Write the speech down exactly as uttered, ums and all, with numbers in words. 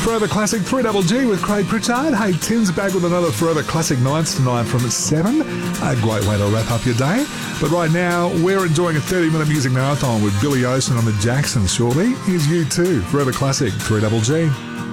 Forever Classic three Double G with Craig Pritchard. Hey, Tim's back with another Forever Classic Nights tonight from seven. A great way to wrap up your day. But right now, we're enjoying a thirty-minute music marathon with Billy Ocean and the Jacksons shortly. Here's U two, Forever Classic three Double G.